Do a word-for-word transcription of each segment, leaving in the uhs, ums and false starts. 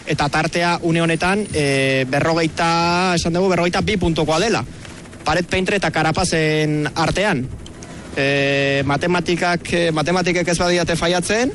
eta tartea une honetan e, berrogeita, esan dugu, berrogeita bi puntokoa dela. Paret Peintre eta Karapazen artean. E, matematikak, matematikak ez badiate faiatzen,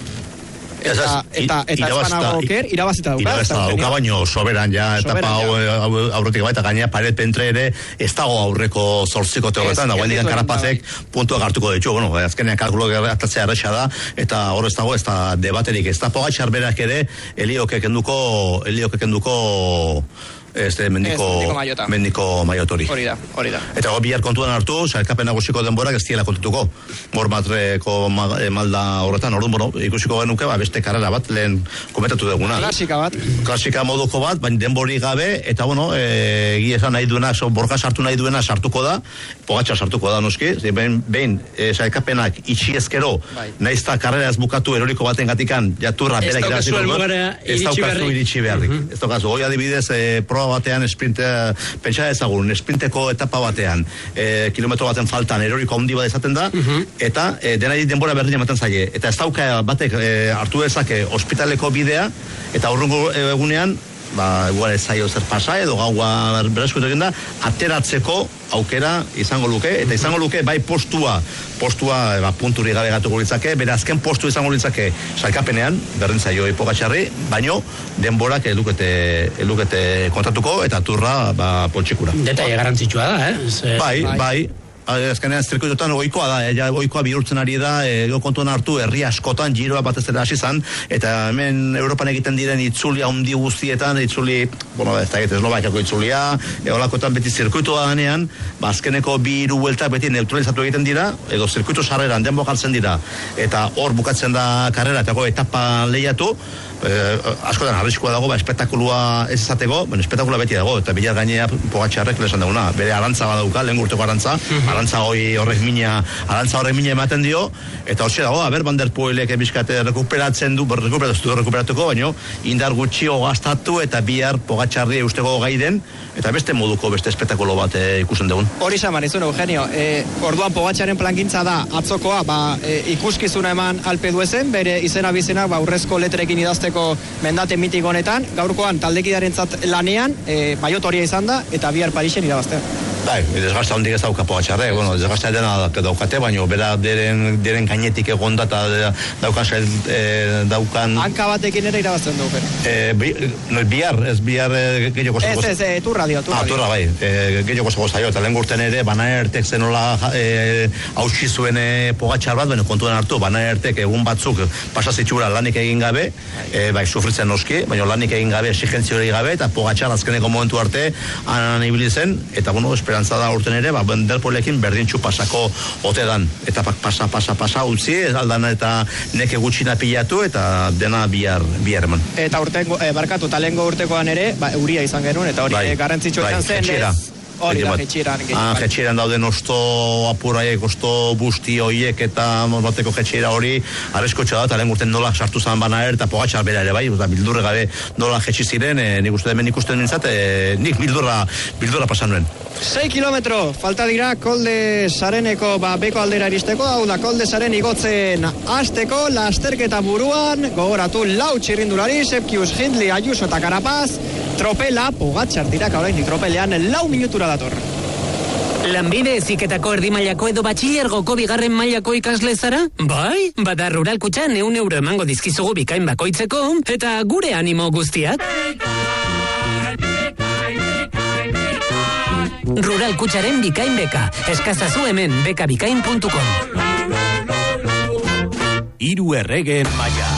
eta eta eta espanago oker irabazita dauka. Irabazita dauka, baino soberan ja etapa aurretik baita gainea Paret Peintre ere ez dago aurreko zortziko teoretan, dagoen digan Karapazek puntuak hartuko ditu. Bueno, azkenean kalkulo gertatzea erresa da, eta hor ez dago, ez da debaterik. Ez da Pogačar berak ere Elioke kenduko, Elioke kenduko este mendiko mendiko maiotori. Hori da, hori da. Eta go bihar kontuan hartu, sailkapen nagusiko denborak ez diela kontutuko. Mormatreko malda horretan, orduan bueno, ikusiko genuke ba beste karrera bat lehen komentatu duguna. Klasika bat. Klasika moduko bat, baina denbori gabe eta bueno, eh egia esan nahi duena, so borka sartu nahi duena sartuko da. Pogačar sartuko da noski, behin behin e, sailkapenak itxi ezkero, bai. Naiz ta karrera ez bukatu eroriko batengatikan, ja turra berak irazi du. Ez daukazu iritsi beharrik. Uh-huh. Ez daukazu, hoi adibidez eh proba batean sprinte pentsa ezagun sprinteko etapa batean e, kilometro baten faltan eroriko handi bat izaten da, uh-huh. Eta e, denai denbora berdina ematen zaie eta ez dauka batek e, hartu dezake ospitaleko bidea eta aurrengo egunean ba igual ez zaio zer pasa edo gaua berreskutu egin da ateratzeko aukera izango luke eta izango luke bai postua postua ba punturi gabe gatuko litzake, bere azken postu izango litzake sailkapenean berdin zaio Pogačarri, baino denborak edukete edukete kontatuko eta turra ba poltsikura. Detaile garrantzitsua da, eh? Bai, bai. bai. Azkenean zirkuitotan ohikoa da, ja ohikoa bihurtzen ari da, ego kontuan hartu herri askotan giroa batez ere hasi izan eta hemen Europan egiten diren itzuli handi guztietan, itzuli, bueno, ez da Eslovakiako itzulia, holakotan beti zirkuitoa danean, ba azkeneko bi hiru bueltak beti neutralizatu egiten dira, edo zirkuito sarreran denbo galtzen dira eta hor bukatzen da karrera eta etapa lehiatu. Eh, askotan arriskua dago, ba, espetakulua ez izateko, bueno, espetakulua beti dago, eta bilar gainea Pogačarrek lesan duguna, bere arantza badauka, lehen urteko arantza, arantza hori horrek mina, arantza horrek mina ematen dio, eta hori dago, aber, Van der Poelek bizkate rekuperatzen du, rekuperatzen du rekuperatuko, baino, indar gutxio gastatu, eta bihar Pogačarri eusteko gaiden, eta beste moduko, beste espetakulo bat e, ikusten dugun. Hori zaman, izun, Eugenio, e, orduan Pogačarren plangintza da, atzokoa, ba, e, ikuskizuna eman Alpe d'Huezen, bere izena bizenak, ba, urrezko letrekin idazte mendate mitik honetan, gaurkoan taldekidarentzat lanean, e, baiotoria izan da, eta bihar Parisen irabaztea. Bai, desgasta hondik ez dauka Pogačarre, bueno, desgasta dena daukate, baina bera deren, deren gainetik egonda eta daukan, e, daukan... Hanka batekin ere irabazten duken. E, bi, no, bihar, ez bihar e, gehiago zago... Ez, ez, e, turra dio, turra ah, dio. Turra, bai, e, gehiago zago zaio, eta lehen gurten ere, Banaertek zenola e, hautsi zuen e, Pogačar bat, baina kontuan hartu, Banaertek egun batzuk pasazitxura lanik egin gabe, e, bai, sufritzen noski, baina lanik egin gabe, exigentzio hori gabe, eta Pogačar azkeneko momentu arte anan ibili zen, eta bueno, esperantza da urten ere, ba, Van der Poelekin berdintxu pasako ote dan, eta pasa, pasa, pasa, utzi, aldana eta neke gutxina pilatu, eta dena bihar, bihar eman. Eta urtengo, eh, barkatu, talengo urtekoan ere, ba, euria izan genuen, eta hori bai, garrantzitsua bai, izan zen, ez... Hori da, jetxieran. Ah, jetxieran dauden osto apuraiek, osto busti hoiek eta bateko jetxiera hori arreskotxa da, eta lehen urten nola sartu zan Banaer eta Pogačar bera ere bai, bildurre gabe nola jetxi ziren, e, nik uste hemen ikusten nintzat, e, nik bildurra, bildurra pasan nuen. sei kilometro, falta dira Kolde Sareneko ba, beko aldera iristeko, hau da Kolde Saren igotzen hasteko, lasterketa buruan, gogoratu lau txirrindulari, Sepkius, Hindley, Ayuso eta Carapaz, tropela, Pogačar dira, kaurainik tropelean lau minutura dator. Lanbide heziketako erdi mailako edo batxilergoko bigarren mailako ikasle zara? Bai, bada Rural Kutxan ehun euro emango dizkizugu bikain bakoitzeko, eta gure animo guztiak. Rural Kutxaren bikain beka, eskazazu hemen bekabikain puntu com. Hiru errege maila.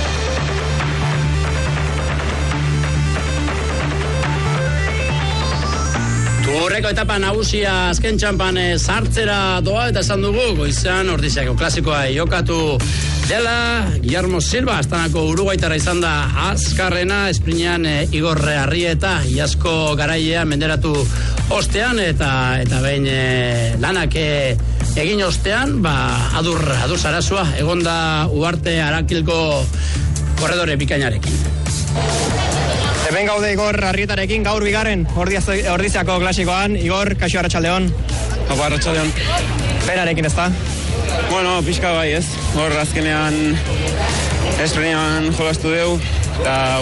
Turreko etapa nagusia azken txampan sartzera doa eta esan dugu goizean Ordiziako klasikoa jokatu dela. Guillermo Silva astanako uruguaitarra izan da azkarrena, esprinean e, Igor Arrieta iasko garailean menderatu ostean eta eta behin e, lanak e, egin ostean, ba adur adur sarazua egonda Uarte Arakilko korredore bikainarekin. Hemen gaude Igor Arrietarekin, gaur bigarren Ordiziako klasikoan. Igor, kaixo arratsaldeon. Apa, arratsaldeon. Penarekin ez da? Bueno, pixka bai ez. Hor azkenean esprenean jolastu deu, eta bueno,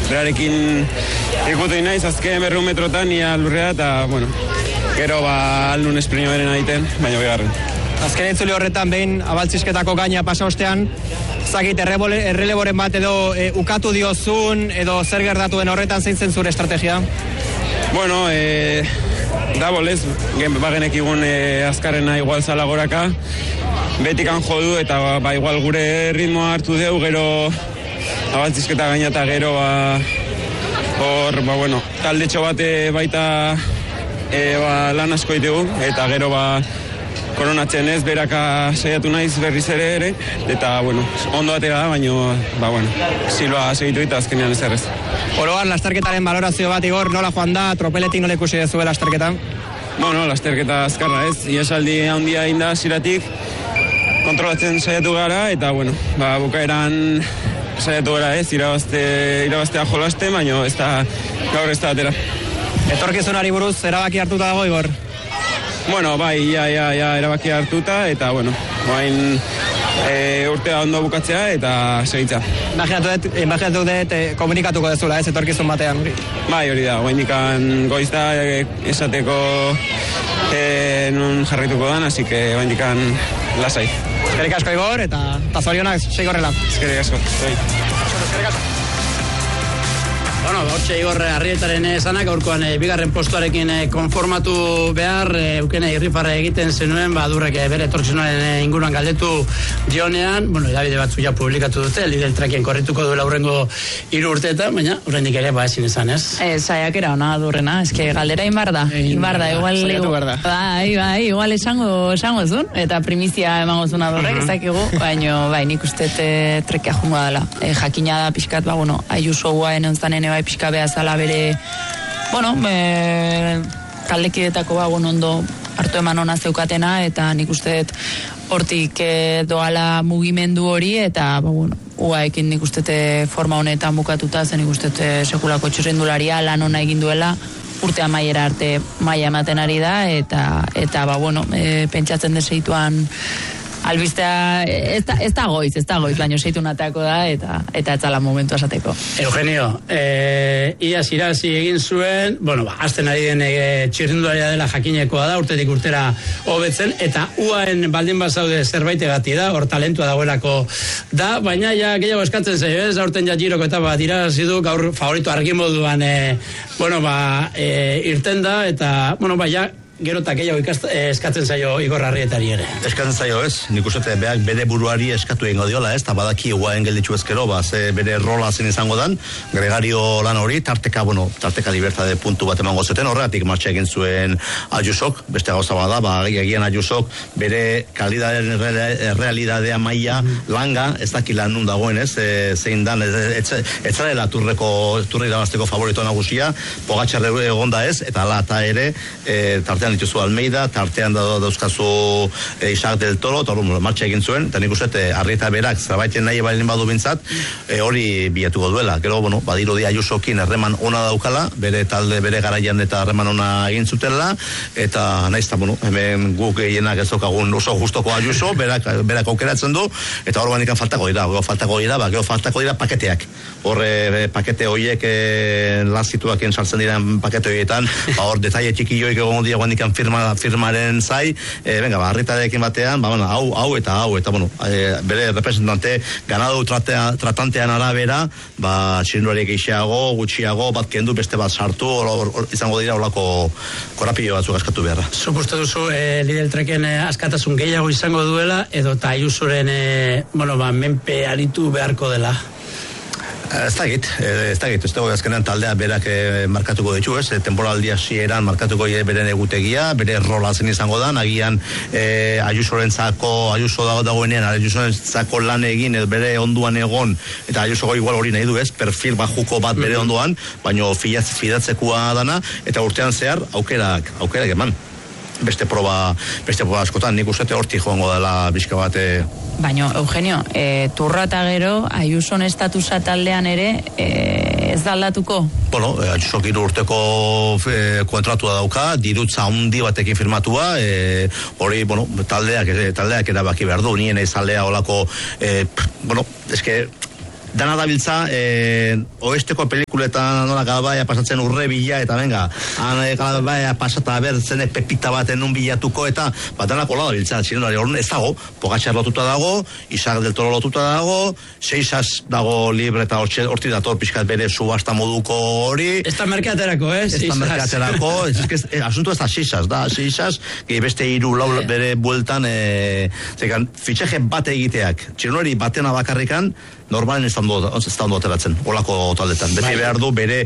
berarekin ikutu naiz, azken berreun metrotan ia lurrea, eta, bueno, gero ba aldun esprinio beren egiten, baina bigarren. Azken itzuli horretan behin abaltzizketako gaina pasa ostean, zakit erreleboren bat edo e, ukatu diozun, edo zer gertatu den horretan zein zen zure estrategia? Bueno, e, da bolez, gen bagenek igun e, azkarrena igual zala goraka, betikan jodu eta ba, ba igual gure ritmoa hartu deu, gero abaltzizketa gaina eta gero ba, hor, ba bueno, taldetxo bate baita e, ba, lan asko ditugu, eta gero ba koronatzen ez, beraka saiatu naiz berriz ere ere, eta, bueno, ondo atera da, baina, ba, bueno, Silva segitu eta azkenean ez errez. Oroan, lasterketaren valorazio bat, Igor, nola joan da, tropeletik nola ikusi dezue lasterketa? Bueno, lasterketa azkarra ez, iesaldi handia inda ziratik, kontrolatzen saiatu gara, eta, bueno, ba, bukaeran saiatu gara ez, irabazte, irabaztea jolaste, baina ez da, gaur ez da atera. Etorkizunari buruz, erabaki hartuta dago, Igor? Bueno, bai, ja, ja, ja, erabaki hartuta, eta, bueno, bain e, urtea ondo bukatzea, eta segitza. Imaginatu dut, imaginatu dut e, komunikatuko dezula, ez, etorkizun batean. Bai, hori da, bain ikan goiz da, e, esateko e, nun jarrituko dan, así que bain ikan lasai. Eskerrik asko, Igor, eta, eta zorionak, segi horrela. Eskerrik asko, bai. Eskerrik asko. Bueno, hortxe Igor Arrietaren esanak, gaurkoan e, bigarren postuarekin e, konformatu behar, e, eukene irrifarra egiten zenuen, ba, durrek e, bere etorkizunaren e, inguruan galdetu dionean, bueno, edabide batzu ja publikatu dute, Lidl Trakien korrituko duela hurrengo hiru urteetan, baina hurrendik ere, ba, ezin izan, ez? E, saiakera ona durrena, eske galdera inbar da, inbar da, igual, igual, bai, bai, igual esango, esango zun, eta primizia emango zuna durrek, ez dakigu, baina, bai, nik uste trekia jungo dela, e, jakina da pixkat, ba, bueno, Ayuso guaen onzanen bai pixka behazala bere, bueno, e, kaldekidetako ba, bueno, ondo hartu eman ona zeukatena, eta nik uste hortik e, doala mugimendu hori, eta, ba, bueno, uaekin nik uste forma honetan bukatuta, zen nik uste sekulako txirrendularia lan ona egin duela, urte amaiera arte maila ematen ari da, eta, eta ba, bueno, e, pentsatzen deseituan albistea, ez da, ez da goiz, ez da goiz, baino seitu natako da, eta eta etzala momentu asateko. Eugenio, e, iaz irazi egin zuen, bueno, ba, azten ari den e, txirrindularia dela jakinekoa da, urtetik urtera hobetzen, eta uaen baldin bazaude zerbaitegatik da, hor talentua dagoelako da, baina ja gehiago eskatzen zaio, ez, aurten ja giroko eta bat irazi du, gaur favorito argi moduan, e, bueno, ba, e, irten da, eta, bueno, ba, ja, gero eta gehiago eskatzen zaio Igor Arrietari ere. Eskatzen zaio ez, nik uste beak bere buruari eskatu egingo diola ez, eta badaki guaen gelditzu ezkero, ba, ze bere rola zen izango dan, gregario lan hori, tarteka, bueno, tarteka libertade puntu bat emango zuten, horregatik martxa egin zuen Ayusok, beste gauza bada, ba, egian Ayusok, bere kalidaren realidadea maila, langa, ez dakila nun dagoen ez, e, zein dan, ez zarela turreko, turri irabazteko favorito nagusia, Pogačar egonda ez, eta ala eta ere, e, tartean dituzu Almeida, tartean da dauzkazu e, Isaac del Toro, eta hori martxa egin zuen, eta nik uste Arrieta berak zerbaiten nahi baldin badu bintzat, e, hori bilatuko duela. Gero, bueno, badiru dia Ayusokin erreman ona daukala, bere talde, bere garaian eta erreman ona egin zutela, eta nahiz, bueno, hemen guk gehienak ez daukagun oso justoko Ayuso, berak, berak aukeratzen du, eta hor banikan faltako dira, gero faltako dira, ba, gero faltako dira paketeak. Horre, pakete horiek e, lan situakien sartzen diren pakete horietan, ba, hor detaile txikioik egon dira guandikan firma, firmaren zai, e, venga, ba, Arrietarekin batean, ba, bueno, hau, hau eta hau, eta, bueno, e, bere representante, ganadu tratea, tratantean arabera, ba, txirindulariek geixeago, gutxiago, bat kendu, beste bat sartu, or, or, or, izango dira olako korapio batzuk askatu beharra. Supuesto duzu, e, Lidl Treken e, askatasun gehiago izango duela, edo eta Ayusoren, e, bueno, ba, menpe aritu beharko dela? Ez da git, ez da git, ez dago azkenean taldea berak markatuko ditu, ez, temporaldia hasieran markatuko beren egutegia, bere rola zen izango da, agian e, Ayusoren zako, Ayuso dago dagoenean, Ayusoren zako lan egin, ez bere onduan egon, eta Ayuso igual hori nahi du, ez, perfil bajuko bat bere onduan, baino fidatzekoa dana, eta urtean zehar aukerak, aukerak eman. Beste proba, beste proba askotan, nik uste hortik joango dela bizka bat. E... Baina, Eugenio, e, turra eta gero, Ayuson estatusa taldean ere, e, ez da aldatuko? Bueno, Ayusok hiru urteko e, kontratua dauka, dirutza handi batekin firmatua, e, hori, bueno, taldeak, taldeak erabaki behar du, nien ezaldea olako, e, bueno, eske, dana dabiltza, e, oesteko pelikula baskuletan nola Galbaia pasatzen urre bila, eta venga, han Galbaia pasata bertzen pepita baten un bilatuko, eta batanak hola da biltzen, txirendulari horren ez dago, Pogačar lotuta dago, Isaac del Toro lotuta dago, Seixas dago libre eta horti dator pixkat bere subasta moduko hori. Ez da merkaterako, eh? Ez da merkaterako, asunto ez da Seixas, da Seixas, beste hiru lau bere bueltan, e, zekan, fitxeje bate egiteak, txirendulari batena bakarrikan, normalen ez da ondo ateratzen, olako taldetan. Beti behar du bere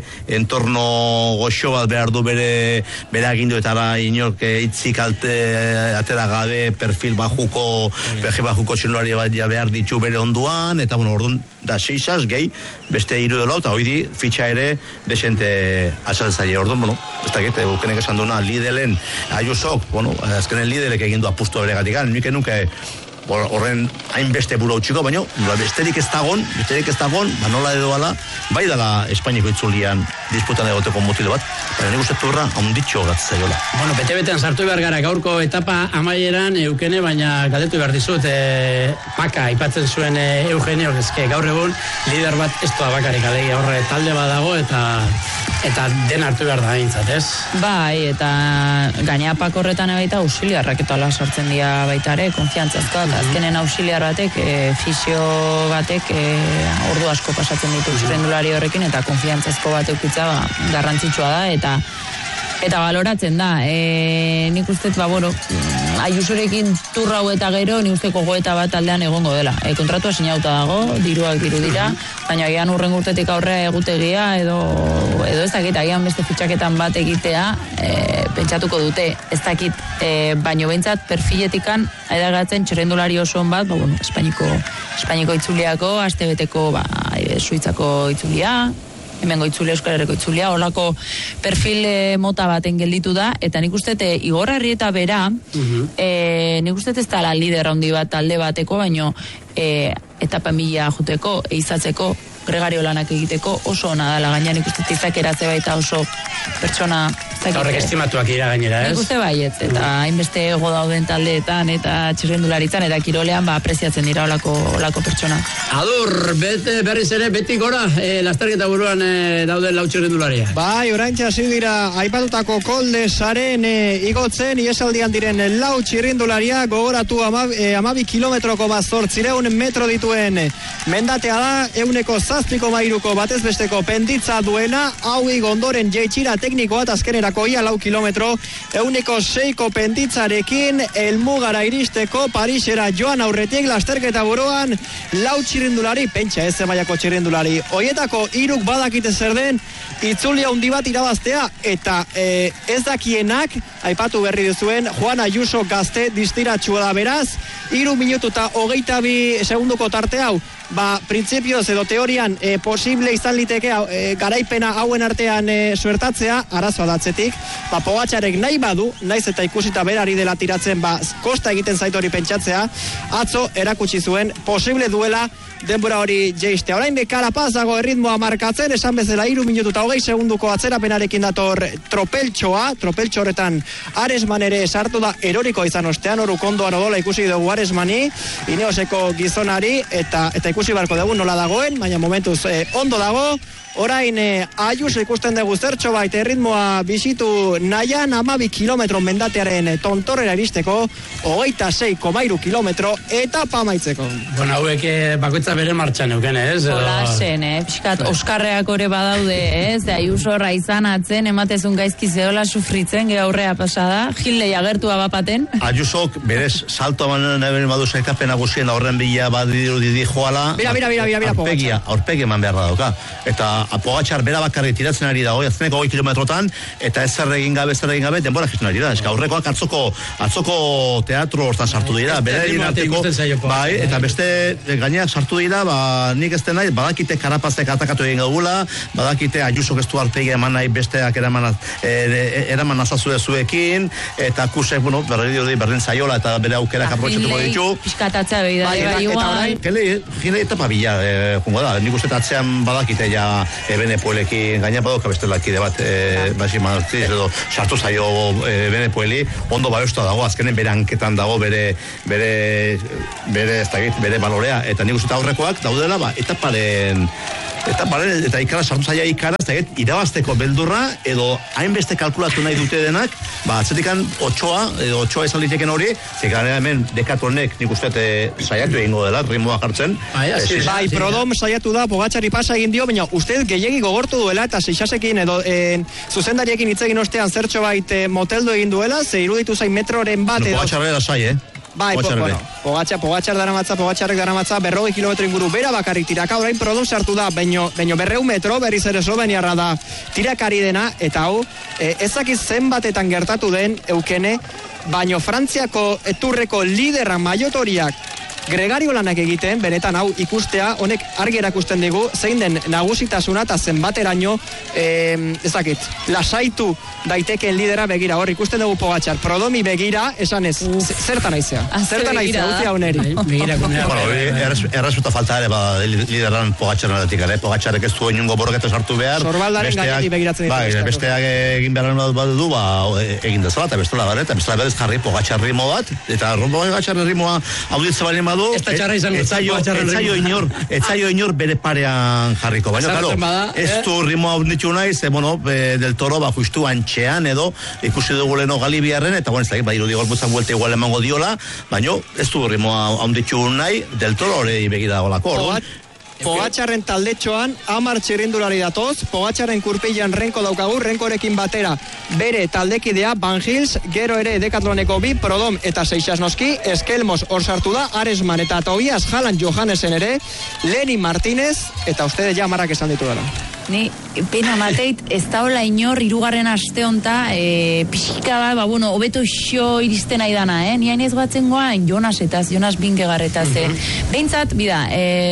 entorno goxo bat, behar du bere bere aginduetara inork itzik alte atera gabe, perfil bajuko perfil bajuko txilulari bat ja behar ditu bere onduan, eta bueno, orduan da Seixas, gehi, beste hiru dola, eta hoi di, fitxa ere desente azaltzaile, orduan, bueno, ez da gete, bukenek esan duena, lidelen, Ayusok, bueno, azkenen lidelek egin du apustu bere gatikan, nuke nuke horren hainbeste buru utxiko, baina besterik ez dagon, besterik ez dagon, ba nola edo ala, bai dala Espainiko itzulian disputan egoteko mutile bat, baina nik uste turra haunditxo gatzaiola. Bueno, bete-betean sartu behar gara gaurko etapa amaieran Eukene, baina galdetu behar dizut, e, Paka aipatzen zuen e, Eugenio, ezke gaur egun lider bat ez doa bakarik, alegi horre talde bat dago, eta eta den hartu behar da bintzat, ez? Bai, eta gainea Pako horretan ebaita auxiliarrak eta ala sartzen dira baitare, konfiantzazkoa, eta azkenen auxiliar batek, e, fisio batek, e, ordu asko pasatzen ditu txirrendulari horrekin, eta konfiantzazko bat eukitza ba, garrantzitsua da, eta eta baloratzen da. E, nik uste, ba, bueno, Ayusorekin turra hau eta gero, nik uste gogoeta bat aldean egongo dela. E, kontratua sinauta dago, diruak diru dira, baina agian urren urtetik aurrea egutegia, edo, edo ez dakit, agian beste fitxaketan bat egitea, e, pentsatuko dute, ez dakit, e, baino behintzat perfiletikan edagatzen txerrendulari oso on bat, ba, bueno, Espainiko, Espainiko itzuliako, astebeteko, ba, e, Suitzako itzulia, hemengo itzulia, Euskal Herriko itzulia, holako perfil e, mota baten gelditu da, eta nik uste te, Igor Arrieta bera, uh-huh. e, nik uste ez da la lider handi bat talde bateko, baino e, etapa mila juteko, eizatzeko, gregario lanak egiteko, oso ona dala, gaina nik uste izakeratze baita oso pertsona... Horrek estimatuak ira gainera, ez? Nik uste baietz, eta hainbeste ego dauden taldeetan, eta txirrendularitzan, eta kirolean, ba, apreziatzen dira olako, olako pertsona. Adur, bete, berriz ere, beti gora, e, lasterketa buruan e, dauden lau txirrendularia. Bai, oraintxe hasi dira, aipatutako kolde saren e, igotzen, iesaldian diren lau txirrendularia, gogoratu amabi, e, amabi kilometroko bat zortzireun metro dituen mendatea da, euneko zazpiko mairuko batez besteko penditza duena, hau igondoren jeitxira tekniko bat azkenera ia lau kilometro, euneko seiko penditzarekin elmugara iristeko Parisera joan aurretik lasterketa buruan lau txirrindulari, pentsa ez zebaiako txirrindulari, hoietako hiruk badakite zer den itzulia handi bat irabaztea, eta e, ez dakienak, aipatu berri duzuen, Juan Ayuso gazte distiratsua da, beraz, hiru minutu eta hogeita bi segunduko tarte hau, ba, printzipioz edo teorian e, posible izan liteke e, garaipena hauen artean e, suertatzea, arazoa datzetik, ba, Pogačarek nahi badu, naiz eta ikusita berari dela tiratzen, ba, kosta egiten zaitu hori pentsatzea, atzo erakutsi zuen, posible duela denbora hori jeistea. Orain bekara pasago erritmoa markatzen, esan bezala hiru minutu eta hogei segunduko atzerapenarekin dator Tropeltxoa, Tropeltxo horretan Aresman ere sartu da eroriko izan ostean, oru kondoan odola ikusi dugu Aresmani, Ineoseko gizonari, eta eta ikusi barko dugu nola dagoen, baina momentuz eh, ondo dago. Orain eh, Ayuso ikusten dugu zertxo baita erritmoa bisitu nahian, amabi kilometro mendatearen eh, tontorrera iristeko, hogeita sei koma hiru kilometro etapa amaitzeko. Bueno, hauek eh, bakoitza bere martxan euken, ez? Hola zen, eh? Piskat, Oskarreak ore badaude, ez? De Ayuso raizan atzen, ematezun gaizki zeola sufritzen, ge aurrea pasada, Gilei agertua bapaten. Ayusok, berez, salto amanen eben badu zaikapena guzien horren bila badiru didi joala. Mira, mira, mira, mira, aurpegia, aurpegia eman beharra dauka. Eta Pogačar bera bakarrik tiratzen ari da, azkeneko hogei kilometrotan, eta ez zer egin gabe, zer egin gabe, denbora gestion ari da. Eska aurrekoak atzoko, atzoko teatro hortan sartu dira, bere egin artiko, bai, eta beste gaineak sartu dira, ba, nik ez nahi, badakite Karapazek atakatu egin gaugula, badakite Ayuso gestu arpegia eman nahi besteak eraman, e, eraman azazu zuekin, eta kusek, bueno, berri dio berdin zaiola, eta bere aukerak aprobetxatuko ditu. Piskatatzea behi da, bai, igual. Gile etapa bila, jungo da, nik uste atzean badakite ja Ebene Puelekin, gaina badoka beste lakide bat, e, basi manartiz, edo sartu zaio Ebene Pueli, ondo baiosta dago, azkenen bere hanketan dago, bere, bere, bere, ez dakit, bere balorea, eta nik uste aurrekoak daudela, ba, etaparen Eta, bale, eta ikara sartu zaila ikara, ez da, irabazteko beldurra, edo hainbeste kalkulatu nahi dute denak, ba, atzetikan otxoa, edo otxoa izan liteken hori, zekan hemen dekatonek nik uste saiatu egingo dela, ritmoa jartzen. Bai, Prodom saiatu da, Pogačari pasa egin dio, baina uste gehiegi gogortu duela, eta Seixasekin edo en, zuzendariekin hitz egin ostean zertxo bait eh, moteldo egin duela, ze iruditu zain metroren bat edo... No, Pogačarrera sai, eh? Bai, po, bueno, Pogačar, Pogačar daramatza, Pogačarrek daramatza, berrogei kilometro inguru bera bakarrik tiraka, orain Prodom sartu da, baino, baino berreun metro, berriz ere Esloveniarra da tirakari dena, eta hau, e, ezakiz zenbatetan gertatu den, eukene, baino Frantziako eturreko lidera maiotoriak gregario lanak egiten, benetan hau ikustea, honek argi erakusten digu, zein den nagusitasuna eta zenbateraino, eh, ezakit, lasaitu daiteken lidera begira, hor ikusten dugu Pogačar, Prodomi begira, esan ez, zertan aizea, zertan aizea, utzia honeri. Errespeto falta ere, ba, lideran Pogačaren aldetik ere, Pogačarek ez du inungo borroketa sartu behar. Sorbaldaren gainetik begiratzen ditu. Bai, besteak egin behar badu, ba, egin dezala, eta bestela bare, eta bestela berez jarri Pogačar ritmo bat, eta Pogačar ritmoa auditze bali badu, etzaio inor, etzaio inor bere parean jarriko, baina, claro, ez du ritmoa auditzu nahi, ze, bueno, del Toro, ba, justu antxean edo, ikusi dugu leno Galibiarren, eta, bueno, ez da, ba, irudi golputzak buelta igual emango diola, baina, ez du ritmoa auditzu nahi, del Toro hori begira golako, Pogačarren taldetxoan hamar txirrindulari datoz, Pogačarren kurpilan Renko daukagu, Renkorekin batera bere taldekidea Van Gils, gero ere Decathloneko bi, Prodom eta Seixas noski, Eskelmos hor sartu da, Aresman eta Tobias Jalan Johannesen ere, Leni Martínez, eta ustede ja marrak esan ditu dara. Ni pena mateit, ez da hola inor irugarren aste honta, e, pixika bat, ba, bueno, hobeto xo iristen nahi dana, eh? Ni hain ez batzen goain, Jonas etaz, Jonas Bingegarretaz, eh? Behintzat, bida,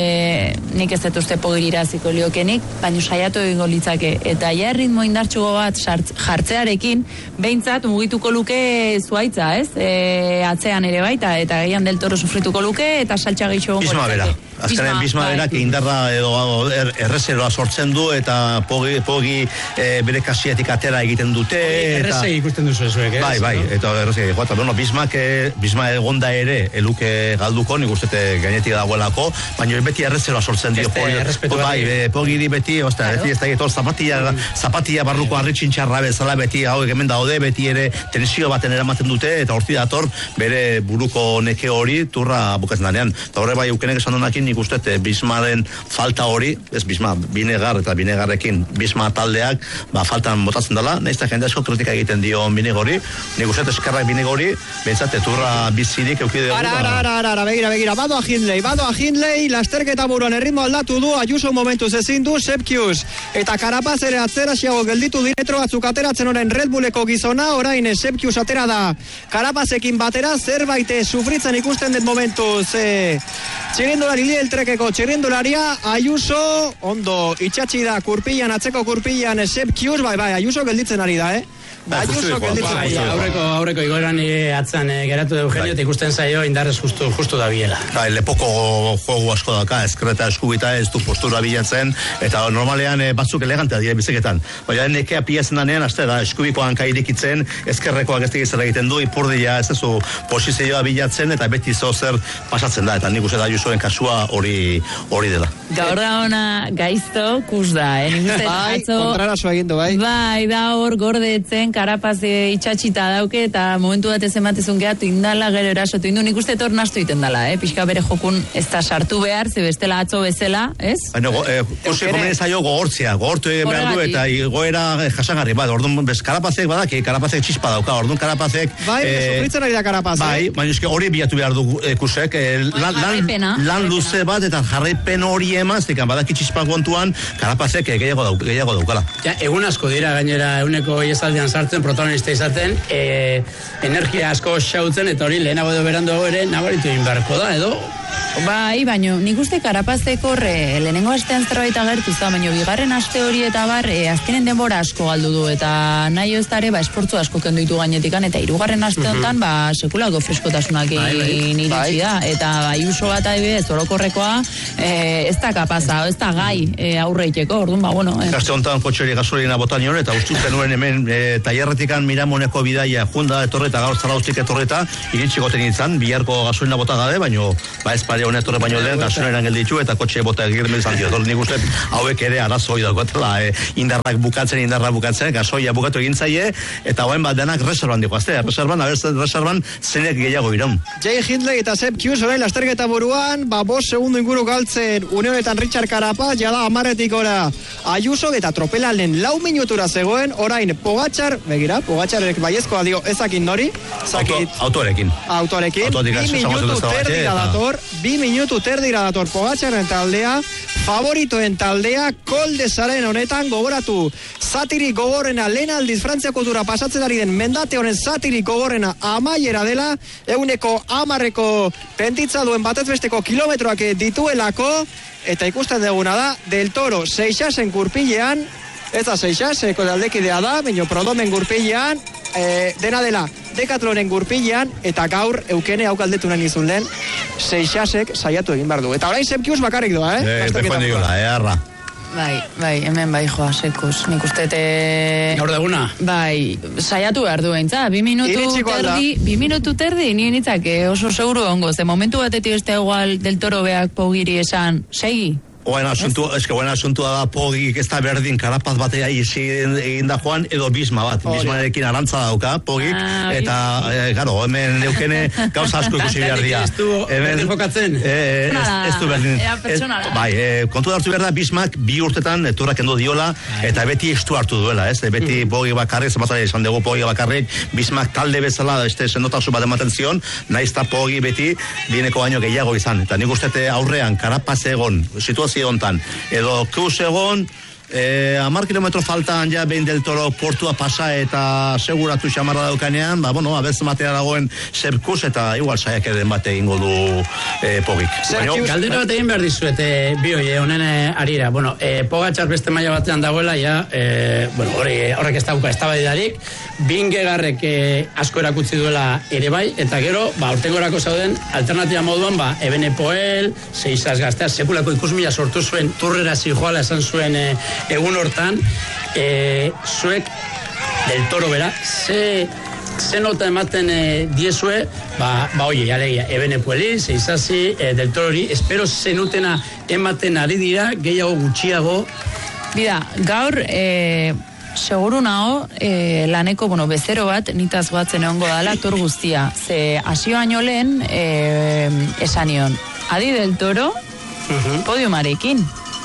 e, nik ez dut uste pogiriraziko liokenik, baina saiatu egingo litzake, eta ja ritmo indartxugo bat sart, jartzearekin, behintzat mugituko luke zuaitza, ez? E, atzean ere baita, eta gehian del Toro sufrituko luke, eta saltxa gehiago Bisma bera, azkaren Bisma bera, que indarra edo er, errezeroa sortzen du, eta pogi, pogi e, bere kasiatik atera egiten dute. Errezei ikusten duzu ezuek, eh? Bai, bai, eta errezei, joata, bueno, Bismak, Bisma egonda ere, eluke galduko, nik ustete gainetik dagoelako, baina beti errezeroa sortzen dio. Bai, pogi di beti, osta, beti ez da egitor, zapatia, zapatia barruko arritxintxarra bezala beti, hau hemen daude, beti ere tensio baten eramaten dute, eta horti dator, bere buruko neke hori, turra bukatzen danean. Eta horre bai, ukenek esan donakin, nik ustete, Bismaren falta hori, ez Bisma, binegar eta binegarrekin Bisma taldeak, ba, faltan botatzen dela, nahiz jende asko kritika egiten dio binegori, nik ustete eskarrak binegori, bentsate turra bizirik eukide. Ara, ara, ara, ara, ara, begira, begira, bado a Hindley, bado a Hindley, lasterketa buruan erritmo aldatu du, Ayuso momentuz ezin du, Sepkius, eta Carapaz ere atzera xiago gelditu diretro batzuk ateratzen oren Red Bulleko gizona, orain Sepkius atera da Carapazekin batera, zerbait sufritzen ikusten den momentuz, e, txirindulari lieltrekeko txirindularia, Ayuso, ondo, itxatxi da kurpillan, atzeko kurpillan Sepkius, bai, bai, Ayuso gelditzen ari da, eh? Ayuso gelditzen ari da. Aurreko, aurreko igoeran atzan e, geratu da Eugenio, eta ikusten zaio indarrez justu, justu da biela. Bai, lepoko jogu asko daka, eskreta eskubita ez du postura bilatzen, eta normalean e, batzuk elegantea dira bizeketan. Baina nekea piazen danean, azte da, eskubiko hanka irikitzen, eskerrekoak ez tegizera egiten du, ipurdia ez ezu posizioa bilatzen, eta beti zo zer pasatzen da, eta nik uste da Ayusoen kasua hori hori dela. Gaur da ona gaizto kus da, eh? Nik uste bai, atzo, kontrarazo egindu, bai. Bai, da hor gordetzen, Carapaz e, itxatxita dauke, eta momentu bat ez ematezun gehatu indala, gero erasotu indu, nik uste tor nastu iten dala, eh? Pixka bere jokun ez da sartu behar, ze bestela atzo bezala, ez? Baina, go, eh, kusi komen zaio gogortzea, gogortu egin behar du, eta goera jasangarri, bai, orduan, bez, Carapazek badaki, Carapazek txispa dauka, orduan Carapazek... Bai, eh, sufritzen ari da Carapaz, bai, baina eske hori bilatu behar du eh, kusek, eh, lan, lan, lan luze bat, eta jarraipen hori emaz, zikan, badaki txispa kontuan, Carapazek eh, gehiago, dauk, gehiago daukala. Ja, egun asko dira, gainera, eguneko iezaldean sartzen, protagonista izaten, e, energia asko xautzen, eta hori lehenago edo beranduago ere nabaritu egin beharko da, edo? Bai, baino, nik uste Carapazek horre, lehenengo astean zerbait agertu da, baino, bigarren aste hori eta bar, e, azkenen denbora asko galdu du, eta nahi ez dare, ba, esportzu asko kendu ditu gainetikan, eta hirugarren aste honetan, mm -hmm. ba, sekulako freskotasunak iritsi bai, da, eta ba, Ayuso bat adibidez, orokorrekoa, e, ez da kapaza, ez da gai e, aurreiteko, orduan, ba, bueno. E. Kaste honetan kotxeri gasolina botan nion, eta ustutzen nuen hemen e, tailerretikan Miramoneko bidaia junda etorreta, gaur zaraustik etorreta, iritsiko tenitzen, biharko gasolina bota gabe, baino, ba, espari honet torre baino lehen, gasuneran gelditu eta kotxe bota egirme izan dio. Nik uste hauek ere arazoi daukatela, eh, indarrak bukatzen, indarrak bukatzen, gasoia bukatu egin zaie, eta hoen bat denak reservan dikoazte, reservan, abertzen reservan zenek gehiago iran. Jay Hindley eta Sepp Kuss orain lasterketa buruan, ba bost segundo inguru galtzen, une honetan Richard Carapaz, jada amaretik ora Ayuso, eta tropelalen lau minutura zegoen, orain Pogačar, begira, Pogačarek baiezkoa dio ezakin nori, zakit. Auto, autorekin. Autorekin, bi minutu terdira dator, bi minutu terdira dator Pogačaren taldea, favoritoen taldea, koldezaren honetan gogoratu, zatirik gogorrena lehen aldiz Frantziako tura pasatzen ari den mendate honen zatirik gogorrena amaiera dela, eguneko amarreko pentitza duen batez besteko kilometroak dituelako, eta ikusten duguna da, Del Toro Seixasen gurpilean, ez da Seixas, eko aldekidea da, baina Prodomen gurpilean, e, dena dela, Decatlonen gurpilean, eta gaur eukene hau galdetu nahi nizun lehen, Seixasek saiatu egin behar du. Eta orain Sepp Kuss bakarrik doa, eh? Eh, tejoan diola, eh, arra. Bai, bai, hemen bai joa, Sekus. Nik uste te... Gaur deguna? Bai, saiatu behar du beintza, bi minutu terdi, bi minutu terdi, nien itzak, oso seguru ongo, ze momentu batetik este igual Del Toro beak Pogiri esan, segi. Oen asuntu, eske buen asuntua da Pogik ez da berdin Carapaz batea izi egin da joan edo Bisma bat. Oh, Bismarekin arantza dauka Pogik, ah, eta, eh, garo, hemen neukene gauza asko ikusi behar dia. Ez du berdin jokatzen? Eh, ez, ez du berdin. Ez, bai, eh, kontu hartu behar da Bismak bi urtetan eturrak endo diola, eta beti estu hartu duela, ez? Beti mm. Pogik bakarrik, zematzaia esan dugu Pogik bakarrik, Bismak talde bezala, este sendotasun bat ematen zion, nahiz ta Pogik beti bieneko baino gehiago izan. Eta nik uste aurrean Carapaz egon, situazio ontan, edo Kuss egon, eh, amar kilometro faltan ja behin Del Toro portua pasa eta seguratu xamarra daukanean, ba, bueno, abez matea dagoen Sepp Kuss eta igual saiak eden bate egingo du eh, Pogik. Galdera bat egin behar dizuet, eh, bi hoi, eh, honen eh, arira. Bueno, eh, Pogačar beste maila batean dagoela, ja, eh, bueno, hori, horrek ez dauka eztabaidarik, bingegarrek eh, asko erakutsi duela ere bai, eta gero, ba, urtengorako zauden alternatiba moduan, ba, Evenepoel, Seixas gaztea, sekulako ikusmila sortu zuen, turrera zijoala esan zuen eh, egun hortan, e, zuek Del Toro bera, ze, ze nota ematen e, diezue, ba, ba oie, alegia, Evenepoeli, Seixasi, e, Del Torori, espero zenutena ematen ari dira, gehiago gutxiago. Bida, gaur, e, seguru nago, e, laneko, bueno, bezero bat, nitaz goatzen egongo dala, tur guztia, ze hasio baino lehen, e, esanion, adi Del Toro, uh-huh. podiumarekin.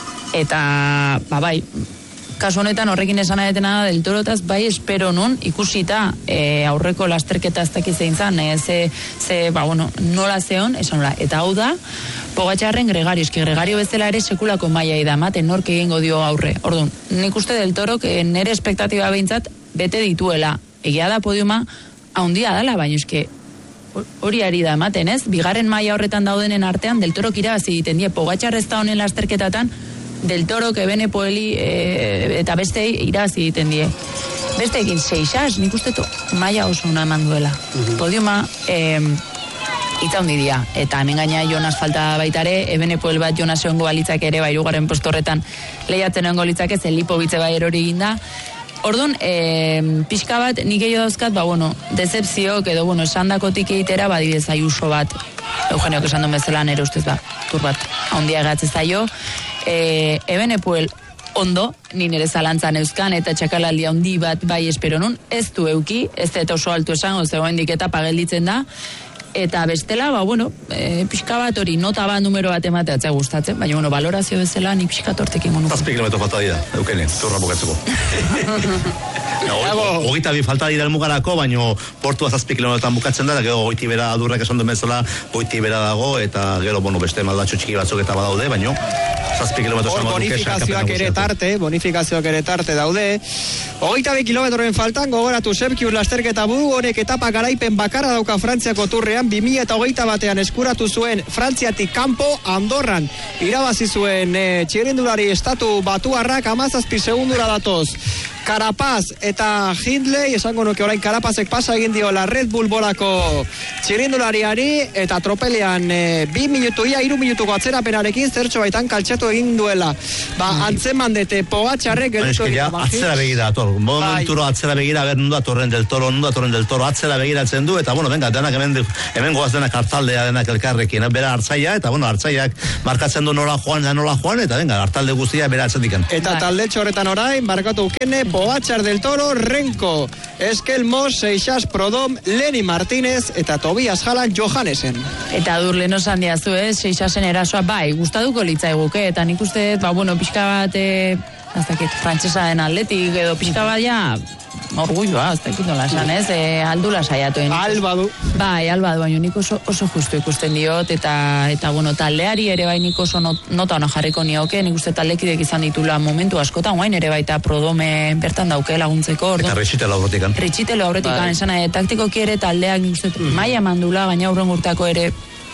Eta, ba, bai, kasu honetan horrekin esan adetena Del Torotaz, bai, espero nun, ikusita e, aurreko lasterketa ez dakiz zein zan, e, ze, ze, ba, bueno, nola zeon, esan nola, eta hau da, Pogačarren Gregario, eski Gregario bezala ere sekulako mailai da, ematen nork egingo dio aurre. Orduan, nik uste Del Toro, que nere espektatiba behintzat, bete dituela, egia da podiuma, haundia dala, baina eski, hori ari da ematen, ez? Bigarren maila horretan daudenen artean, Del Torok irabazi egiten die, Pogačar ez da honen lasterketatan, Del Toro, Evenepoeli e, eta bestei irabazi egiten die. Besteekin Seixas, nik uste maila oso ona eman duela. Uh-huh. Podiuma e, itza hundi dia. Eta hemen gaina Jonas falta baitare, Evenepoel bat Jonas egongo balitzak ere, bai, hirugarren postu horretan lehiatzen egongo litzake, zen Lipovitze bai erori eginda. Orduan, e, pixka bat, nik gehiago dauzkat, ba, bueno, decepziok edo, bueno, esandakotik egitera, badibidez, Ayuso bat, Eugeniok esan duen bezala, nere ustez, ba, tur bat, handia egatzen zaio, e, Evenepoel ondo, ni nere zalantzan euskan, eta txakalaldia handi bat, bai, espero nun, ez du euki, ez da eta oso altu esango, zegoen diketa pagelditzen da, eta bestela, ba, bueno, e, pixka bat hori, nota bat numero bat ematea atzea gustatzen, baina, bueno, valorazio bezala, nik pixka tortekin gonu. Zazpi kilometro falta dira, eukene, turra bukatzeko. Ogita bi falta dira elmugarako, baina portua zazpi kilometrotan bukatzen da, gero goiti bera adurrak esan duen bezala, goiti bera dago, eta gero, bueno, beste maldatxo txiki batzuk eta badaude, baina zazpi kilometro esan duke. Bonifikazioak ere tarte, bonifikazioak ere tarte daude. Ogita bi kilometroen faltan, gogoratu Sepp Kuss lasterketa buru, honek etapa garaipen bakarra dauka Frantziako turrean, bi mila hogeita batean eskuratu zuen Frantziatik kanpo Andorran irabazi zuen e, txirrindulari estatu batuarrak hamazazpi segundura datoz Carapaz eta Hindley, esango nuke orain Carapazek pasa egin diola Red Bull bolako txirindulariari, eta tropelean e, bi minutu, ia iru minutuko atzerapenarekin zertxo baitan kaltxatu egin duela. Ba, antzeman dete Pogačarrek gelditu egin. Atzera begira, ator. Momenturo atzera begira, ber, nundu atorren del toro, nundu atorren del toro, atzera begiratzen du, eta bueno, venga, denak hemen, hemen goaz denak hartaldea denak elkarrekin, bera hartzaia, eta bueno, hartzaiak markatzen du nola joan, da nola joan, eta venga, hartalde guztia bera atzetikan. Eta talde txorretan orain, barkatu ukene, Pogačar del Toro, Renko, Eskel Mos, Seixas, Prodom, Leni Martínez, eta Tobias Jalan Johannesen. Eta dur lehen osan diazu, ez, Seixasen erasoa, bai, gustaduko litzaiguke, eta nik uste, ba, bueno, pixka bat, e, aztakit, frantsesa den atletik, edo pixka bat, ja, orgulloa, ez dakit nola esan, ez, e, aldula saiatuen. Albadu. Bai, albadu, baina nik oso, oso justu ikusten diot, eta, eta bueno, taldeari ere bai nik oso not, nota ona jarriko nioke, nik uste taldekidek izan ditula momentu askotan, guain ere baita Prodome bertan dauke laguntzeko. Eta Ritxitelo aurretikan. Ritxitelo aurretikan, esan, e, taktikoki ere taldeak nik uste mm. maia mandula, baina aurren urtako ere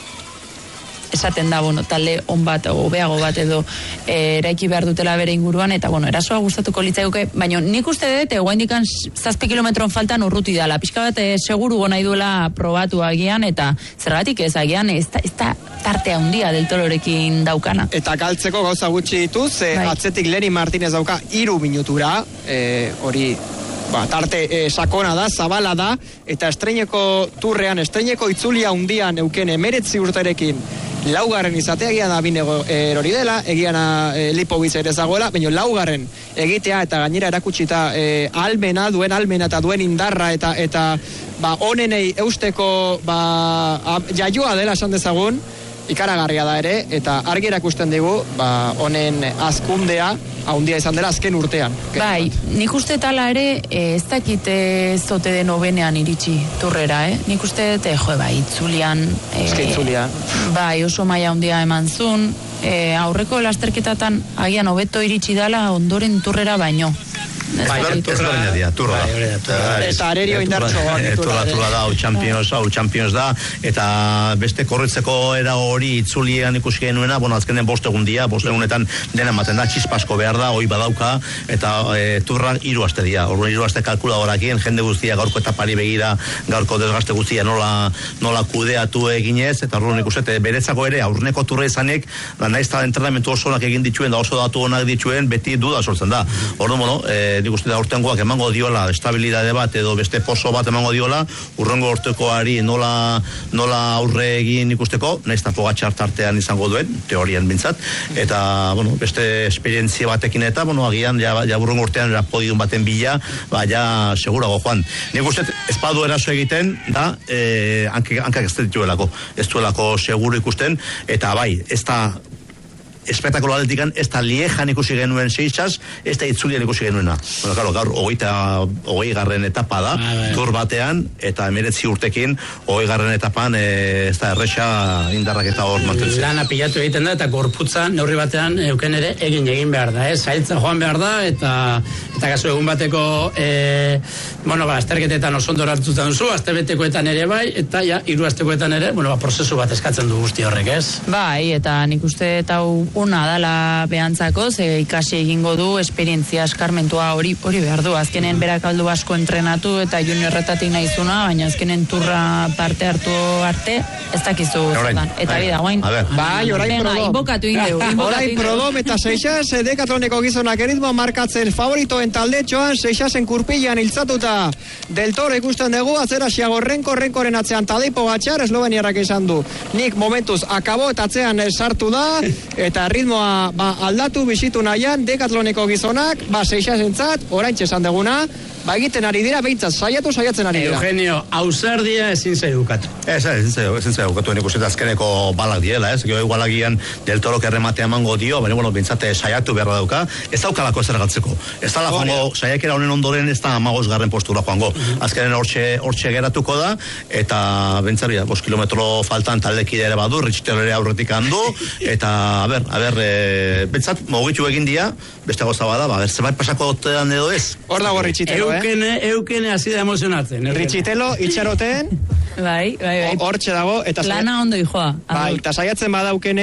esaten da, bueno, talde on bat, hobeago bat edo e, eraiki behar dutela bere inguruan, eta, bueno, erasoa gustatuko litzaiguke, baina nik uste dut, guaindikan zazpi kilometron faltan urruti dala, pixka bat e, seguru nahi duela probatu agian, eta zergatik ez agian, ez da, ez da tartea handia del Tororekin daukana. Eta galtzeko gauza gutxi dituz, e, bai. Atzetik Leni Martínez dauka hiru minutura, e, hori... Ba, tarte e, sakona da, zabala da, eta estreineko turrean, estreineko itzulia hundian euken emeretzi urterekin laugarren izatea, egian da binego erori dela, egian e, Lipovic ere zagoela, baina laugarren egitea eta gainera erakutsita e, almena, duen almena eta duen indarra eta eta ba, onenei eusteko ba, a, jaioa dela esan dezagun, ikaragarria da ere, eta argi erakusten digu, ba, honen azkundea, haundia izan dela azken urtean. Bai, nik uste tala ere, ez dakit ez zote den obenean iritsi turrera, eh? Nik uste, te, jo, bai, itzulian... E, itzulian. Bai, oso maila haundia eman zun, e, aurreko lasterketatan agian hobeto iritsi dala ondoren turrera baino. Bai, turra dia, turra da. Eta arerio indartxo bat. Turra, turra da, hau Champions, hau Champions da, eta beste korretzeko era hori itzulian ikusi genuena, bueno, azkenen bost egun dia, bost egunetan dena ematen da, txispasko behar da, hoi badauka, eta e, turra hiru aste dia, orduan hiru aste kalkuladorakien, jende guztia gaurko etapari begira, gaurko desgaste guztia nola, nola kudeatu eginez, eta orduan ikuste, beretzako ere, aurreneko turra izanek, naizta entrenamentu oso onak egin dituen, da oso datu onak dituen, beti duda sortzen da. Orduan, bueno, e, nik uste da urtengoak emango diola estabilidade bat edo beste poso bat emango diola urrengo urtekoari nola, nola aurre egin ikusteko, nahiz ta Pogačar tartean izango duen, teorian bintzat, eta bueno, beste esperientzia batekin eta bueno, agian ja, ja urrengo urtean era podium baten bila, ba ja segurago joan. Nik uste ez badu eraso egiten da, eh, hankak hanka ez dituelako, ez duelako seguru ikusten, eta bai, ez da espektakulo atletikan, ez da Liejan ikusi genuen Seixas, ez da itzulian ikusi genuena. Bueno, claro, gaur, hogeita, hogei garren etapa da, tur batean, eta emeretzi urtekin, hogei garren etapan, e, ez da erresa indarrak eta hor mantentzen. Lana pilatu egiten da, eta gorputza neurri batean euken ere egin egin behar da, ez? Zailtzen joan behar da, eta eta kasu egun bateko, e, bueno, ba, azterketetan oso ondo hartutan zu, astebetekoetan ere bai, eta ja, hiru astekoetan ere, bueno, ba, prozesu bat eskatzen du guzti horrek, ez? Bai, eta nik uste eta una dala behantzako, ze ikasi egingo du esperientzia eskarmentua hori hori behar du. Azkenen berak aldu asko entrenatu eta juniorretatik nahizuna, baina azkenen turra parte hartu arte, ez dakizu zertan. Eta bida, guain. Bai, orain Prodom. Inbokatu indegu. Orain Prodom eta Seixas, Decathloneko gizonak eritmoa markatzen favoritoen taldetxoan, Seixasen kurpilan hiltzatuta del Toro ikusten dugu, atzera Xiago Renko, Renkoren atzean Tadej Pogačar, esloveniarrak izan du. Nik momentuz akabo eta atzean sartu da, eta ritmoa ba, aldatu bizitu nahian Decathloneko gizonak, ba, Seixasentzat, oraintxe esan deguna, ba, egiten ari dira, behintzat, saiatu, saiatzen ari dira. Eugenio, ausardia ezin zaidukatu. Ez, ezin zaidukatu, nik uste azkeneko balak diela, ez? Gero igualagian del Toro kerrematea emango dio, baina, bueno, bintzate saiatu beharra dauka, ez daukalako ez eragatzeko. Ez dala joango, saiakera honen ondoren ez da amagos garren postura joango. Azkenen hortxe, hortxe geratuko da, eta bentzaria, bost kilometro faltan taldekide ere badu, Ritxitelo ere aurretik handu, eta, a ber, a ber, e, bentsat, mogitu egin dia, beste goza bada, ba, ber, zerbait pasako otean edo ez. Hor dago Ritxitelo, eh? Eukene, eukene hasi da emozionatzen. Ritxitelo, itxaroten, bai, bai, bai. hortxe dago, eta lana ondo ijoa. Bai, eta saiatzen badaukene,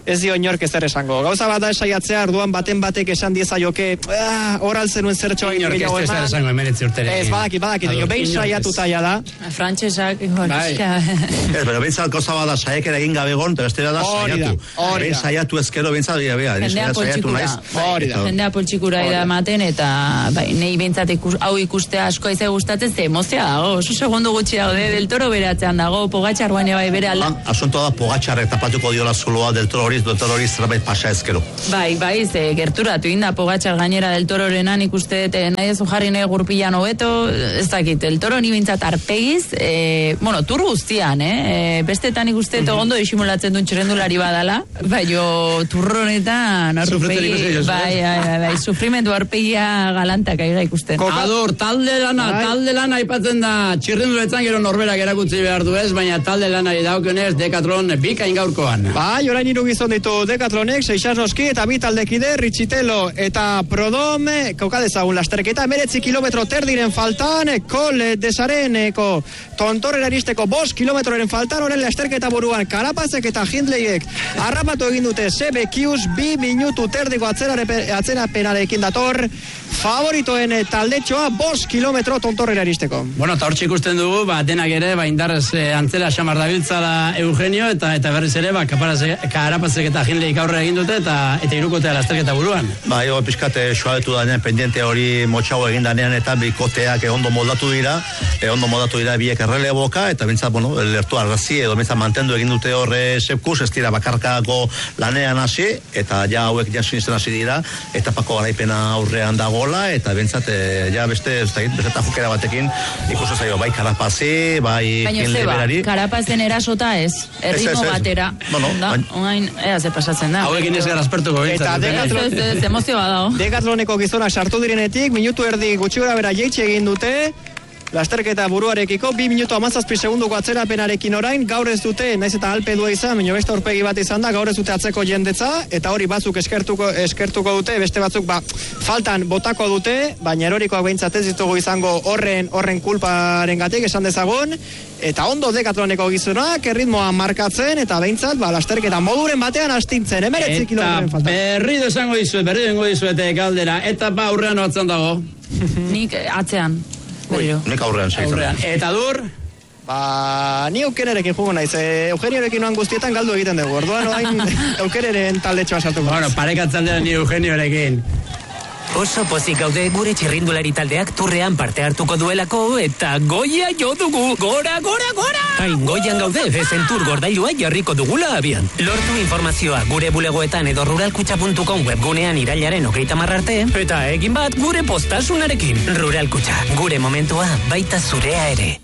ez dio inork ezer esango. Gauza bat da esaiatzea, orduan baten batek esan diezaioke, ah, oral zenuen zertxo egin inork ez ezer esango emeretzi urtere. Ez, badakit, badakit, dio, behin saiatuta ja da. Frantsesak, igual, ez, pero bintzat gauza bat da, saiakera egin gabe egon, pero estera da saiatu. Behin saiatu ezkero, bintzat, bia, bia, saiatu naiz. Jendea poltsikura edamaten, eta bai, nahi bintzat hau ikustea asko aize gustatzen, ze emozia dago, oso segundo gutxi daude, Del Toro beratzean dago, Pogačar baina bai bere alda. Asuntoa da, Pogačarrek tapatuko diola zuloa Del Toro horiz, Del Toro horiz zerbait pasa ezkero. Bai, bai, ze gerturatu inda Pogačar gainera Del Tororenan ikuste, nahi ez ujarri nahi gurpilan hobeto, ez dakit, Del Toro ni bintzat arpegiz, e, bueno, tur guztian, eh? E, bestetan ikuste, mm -hmm. ondo disimulatzen duen txerrendulari badala, bai, jo, turronetan, arpegi, bai, bai, bai, bai, sufrimendu arpegia galantak aiga ikusten. Ador, talde lana, bai. talde lana aipatzen da, txirrenduletzan gero norberak erakutsi behar du ez, baina talde lanari daukionez Decathlon bikain gaurkoan. Bai, orain hiru gizon ditu Decathlonek, Seixas noski, eta bi taldekide, Ritxitelo eta Prodome, kaukadezagun lasterketa, emeretzi kilometro terdiren faltan, Kol desareneko tontorrera iristeko bost kilometroren faltan, horren lasterketa buruan, Karapazek eta Hindleyek harrapatu egin dute Sebekius, bi minutu terdiko atzerapenarekin dator, favoritoen taldetxoa bost kilometro tontorrera iristeko. Bueno, eta hor ikusten dugu, ba, denak ere, ba, indarrez eh, antzera xamar dabiltzala Eugenio, eta eta berriz ere, ba, Karapazek eta Hindleyek aurrera egin dute, eta eta irukotea lasterketa buruan. Ba, ego pixkate soaletu danean, pendiente hori motxago egin danean, eta bikoteak ondo moldatu dira, e, ondo moldatu dira biek erreleboka, eta bintzat, bueno, lertu arrazi, edo bintzat mantendu egin dute horre sepkus, ez dira bakarkako lanean hasi, eta ja hauek ja sinisten hasi dira, eta pako garaipena aurrean dagola, eta bintzat, e, ja beste, ez da, beste tajukera batekin, ikusten zaio, bai Karapazi, bai Hindley Karapazen erasota ez, erritmo batera. Bueno, oain, ea ze pasatzen da. Hauekin ez gara aspertuko bintzat. Eta emozio badago. Decathloneko gizonak sartu direnetik, minutu erdi gutxi gora bera jeitxe egin dute, lasterketa buruarekiko, bi minutu amazazpi segunduko atzerapenarekin orain, gaur ez dute, naiz eta alpedua izan, baina beste aurpegi bat izan da, gaur ez dute atzeko jendetza, eta hori batzuk eskertuko, eskertuko dute, beste batzuk, ba, faltan botako dute, baina erorikoak behintzat ez ditugu izango horren, horren kulparen gatik, esan dezagun, eta ondo Decathloneko gizonak, erritmoa markatzen, eta behintzat, ba, lasterketa moduren batean astintzen, emeretzi kilometren faltan. Eta berri desango dizuet, berri dengo dizuete galdera, eta ba, aurrean atzan dago. Nik atzean. Nik aurrean aurrean. Eta dur? Ba, ni Eukererekin jugo naiz, e, Eugeniorekin noan guztietan galdu egiten dugu, orduan orain Eukereren taldetxoa sartuko. Bueno, parekatzen dela ni Eugeniorekin. Oso pozik gaude gure txirrindulari taldeak turrean parte hartuko duelako, eta goia jo dugu, gora, gora, gora! Hain goian gaude, ezen tur gordailua jarriko dugula abian. Lortu informazioa gure bulegoetan edo ruralkutxa puntu com webgunean irailaren hogeita hamar arte, eta egin bat gure postasunarekin. Ruralkutxa, gure momentua baita zurea ere.